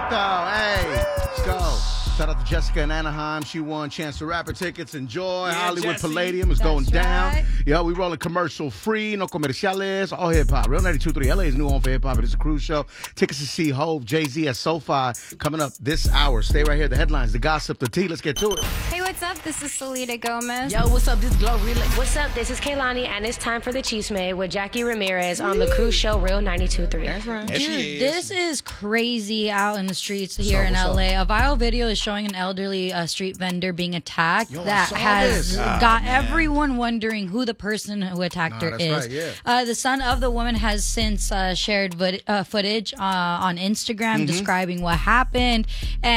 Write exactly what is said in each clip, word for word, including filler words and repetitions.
Perfecto. Hey, let's go. Shout out to Jessica in Anaheim. She won Chance the Rapper tickets. Enjoy. Yeah, Hollywood Jessie. Palladium is That's going down. right. Yeah, we rolling commercial free, no comerciales, all hip hop. Real ninety-two point three L A's new home for hip hop. It is a cruise show. Tickets to see Hove, Jay-Z at SoFi coming up this hour. Stay right here. The headlines, the gossip, the tea. Let's get to it. Hey, what's up? This is Salida Gomez. Yo, what's up? This is Glow Relay. What's up? This is Kaylani, and it's time for the Chisme with Jackie Ramirez on the cruise show Real ninety-two point three. That's right. There she Dude, is. this is crazy out in the streets here in what's L A. A viral video is showing an elderly uh, street vendor being attacked Yo, I that saw has this. Ah, got man. everyone wondering who the person who attacked Nah, her that's is. right, yeah. uh, the son of the woman has since uh, shared vid- uh, footage uh, on Instagram Mm-hmm. describing what happened.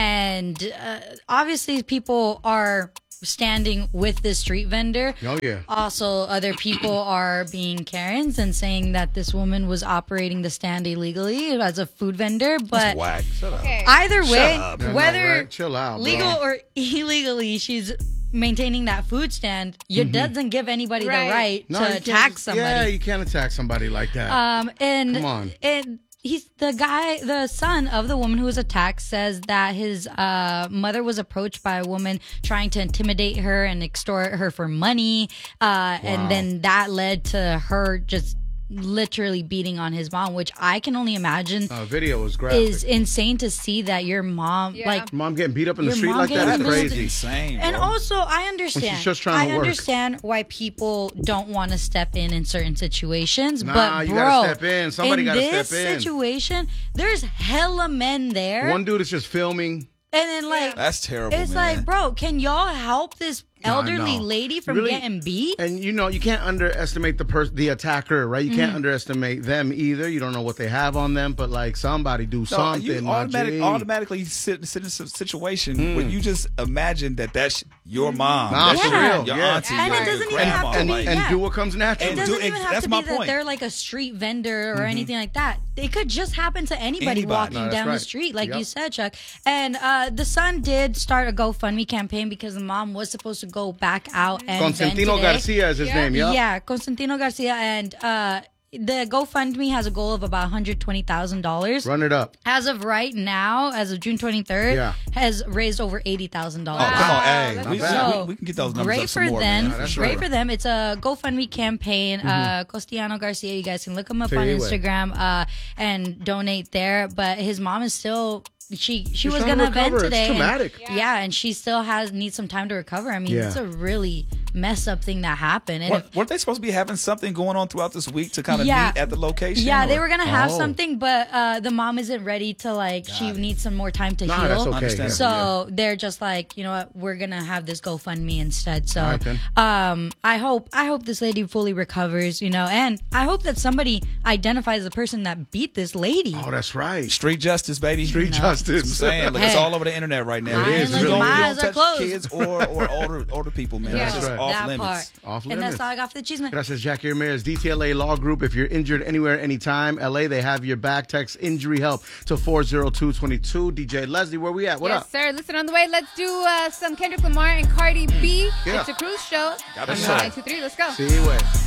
And uh, obviously people are standing with this street vendor. Oh, yeah. Also, other people are being Karens and saying that this woman was operating the stand illegally as a food vendor. But Whack. Okay. either way, up. Yeah, no, whether right? Chill out, bro. legal or illegally, she's maintaining that food stand. It doesn't give anybody Right. the right No, to you can't attack just- somebody. Yeah, you can't attack somebody like that. Um, and Come on. and he's the guy, the son of the woman who was attacked, says that his uh, mother was approached by a woman trying to intimidate her and extort her for money, uh, and then that led to her just literally beating on his mom, which I can only imagine uh, video was graphic. is insane to see that your mom, Yeah. like. Mom getting beat up in the Your street mom like that getting is beat up in the crazy. Insane, And bro. also, I understand. just trying to I work. understand why people don't want to step in in certain situations. Nah, but you bro, gotta step in. Somebody in gotta this step in. situation, there's hella men there, One dude is just filming. and then like That's terrible, it's man. like, bro, can y'all help this Nah, elderly no. lady from Really- getting beat? And you know, you can't underestimate the person, the attacker, right? You Mm-hmm. can't underestimate them either. You don't know what they have on them, but like somebody do No, something. you my automatic, G. automatically sit, sit in a situation where you just imagine that that's your mom, Nah, that's for your, real, your yeah. auntie, And it your doesn't even grandma. have to and, be- like, and yeah. do what comes naturally. It And doesn't do- even ex- have that's to my be that point. they're like a street vendor or anything like that. It could just happen to anybody, Anybody. walking No, that's down right. the street, like Yep. you said, Chuck. And uh, the son did start a GoFundMe campaign because the mom was supposed to go back out and vent Constantino today. Garcia is his Yeah. name, yeah? Yeah, Constantino Garcia, and uh, the GoFundMe has a goal of about one hundred twenty thousand dollars. Run it up. As of right now, as of June twenty-third, Yeah. has raised over eighty thousand Oh, dollars. come on, hey, That's we, bad. we, we can get those numbers Great up some for more, them. man. that's Great right. for them. It's a GoFundMe campaign. Uh, Costiano Garcia, you guys can look him up Sí, on güey. Instagram uh, and donate there. But his mom is still. She she She's was trying to gonna vent recover. It's today. and- traumatic. yeah. and she still has needs some time to recover. I mean, Yeah. it's a really messed up thing that happened. And if, Weren't, weren't they supposed to be having something going on throughout this week to kind of Yeah. meet at the location? yeah, they or- were gonna have Oh. something, but uh, the mom isn't ready to like. she needs some more time to Nah, heal. that's okay. Understandable. So they're just like, you know what, we're gonna have this GoFundMe instead. So All right, then. um I hope I hope this lady fully recovers, you know, and I hope that somebody identifies the person that beat this lady. Oh, that's right. Street justice, baby. Street I'm justice. saying, look, it's Hey. all over the internet right now. My You eyes- don't, my you eyes don't are touch closed. kids or, or older older people, man. Yeah. That's just That's right. off that limits. part. Off And limits. that's all I got for the chisme. Gracias, Jackie Ramirez. D T L A Law Group. If you're injured anywhere, anytime, L A, they have your back. Text injury help to four zero two two two. D J Leslie, where we at? What yes, up? sir. Listen, on the way, let's do uh, some Kendrick Lamar and Cardi B. Yeah. It's a cruise show. Gotta On show. nine two three. Let's go. See you.